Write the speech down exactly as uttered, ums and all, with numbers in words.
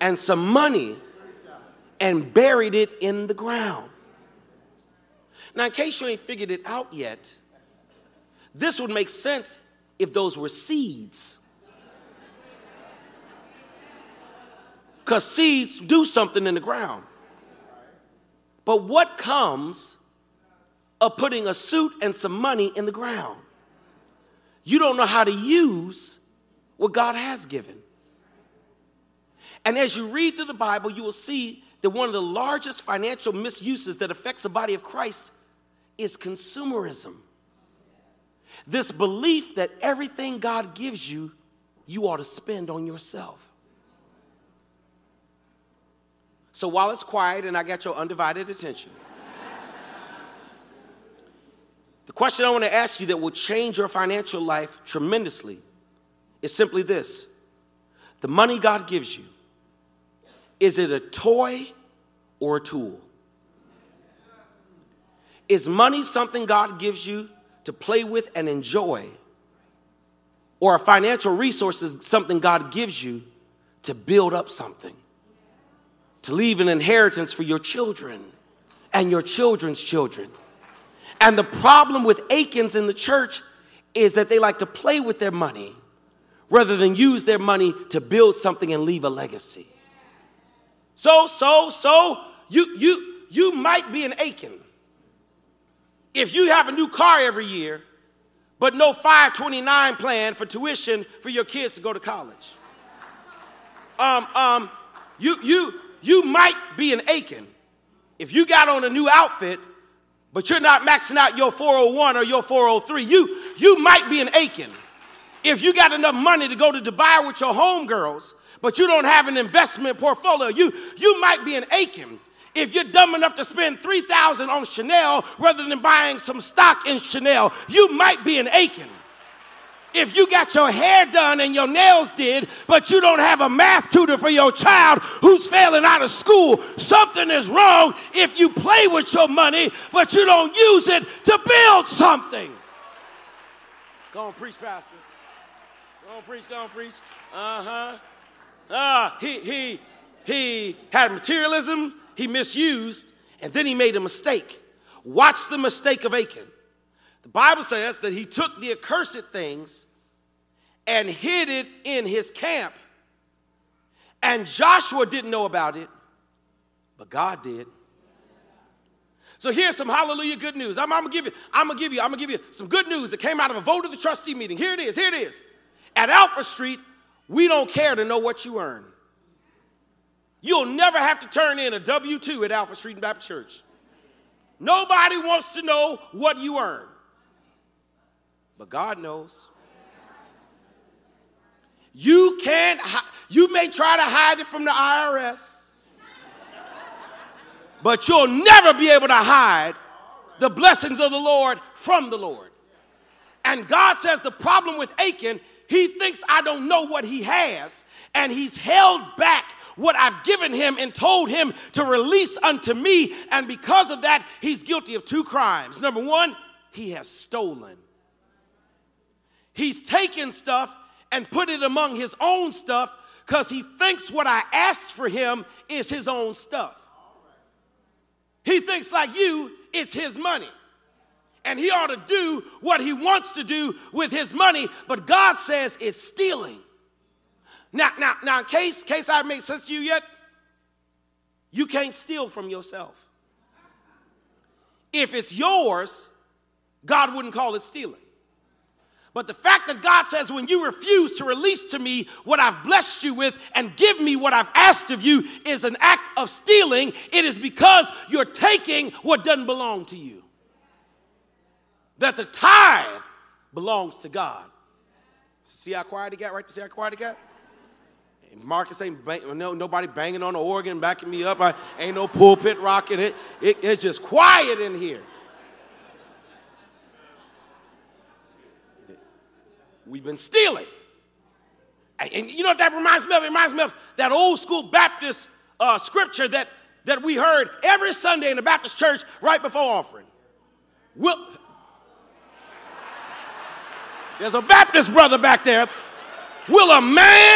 and some money and buried it in the ground. Now, in case you ain't figured it out yet, this would make sense if those were seeds. Because seeds do something in the ground. But what comes of putting a suit and some money in the ground? You don't know how to use what God has given. And as you read through the Bible, you will see that one of the largest financial misuses that affects the body of Christ is consumerism. This belief that everything God gives you, you ought to spend on yourself. So while it's quiet and I got your undivided attention, the question I want to ask you that will change your financial life tremendously is simply this. The money God gives you, is it a toy or a tool? Is money something God gives you to play with and enjoy? Or a financial resource is something God gives you to build up something? To leave an inheritance for your children and your children's children? And the problem with Achans in the church is that they like to play with their money rather than use their money to build something and leave a legacy. So, so, so, you, you, you might be an Achan if you have a new car every year, but no five twenty-nine plan for tuition for your kids to go to college. Um, um, you, you, you might be an Achan if you got on a new outfit, but you're not maxing out your four oh one or your four oh three. You, you might be an Achan if you got enough money to go to Dubai with your homegirls, but you don't have an investment portfolio. You, you might be an Achan if you're dumb enough to spend three thousand dollars on Chanel rather than buying some stock in Chanel. You might be an Achan if you got your hair done and your nails did, but you don't have a math tutor for your child who's failing out of school. Something is wrong if you play with your money, but you don't use it to build something. Go on, preach, Pastor. Go on, preach, go on, preach. Uh-huh. Uh, he, he, he had materialism, he misused, and then he made a mistake. Watch the mistake of Achan. The Bible says that he took the accursed things and hid it in his camp. And Joshua didn't know about it, but God did. So here's some hallelujah good news. I'm, I'm gonna give you, I'm gonna give you, I'm gonna give you some good news that came out of a vote of the trustee meeting. Here it is, here it is. At Alpha Street, we don't care to know what you earn. You'll never have to turn in a W two at Alpha Street Baptist Church. Nobody wants to know what you earn. But God knows. You can't, you may try to hide it from the I R S, but you'll never be able to hide the blessings of the Lord from the Lord. And God says the problem with Achan, he thinks I don't know what he has, and he's held back what I've given him and told him to release unto me, and because of that, he's guilty of two crimes. Number one, he has stolen. He's taken stuff and put it among his own stuff because he thinks what I asked for him is his own stuff. He thinks like you, it's his money. And he ought to do what he wants to do with his money, but God says it's stealing. Now, now, now, in case, case I make sense to you yet, you can't steal from yourself. If it's yours, God wouldn't call it stealing. But the fact that God says when you refuse to release to me what I've blessed you with and give me what I've asked of you is an act of stealing, it is because you're taking what doesn't belong to you. That the tithe belongs to God. See how quiet he got right there? See how quiet he got? Marcus ain't bang, no, nobody banging on the organ, backing me up. I, ain't no pulpit rocking it. it. It's just quiet in here. We've been stealing. And you know what that reminds me of? It reminds me of that old school Baptist uh, scripture that, that we heard every Sunday in the Baptist church right before offering. Will, there's a Baptist brother back there. Will a man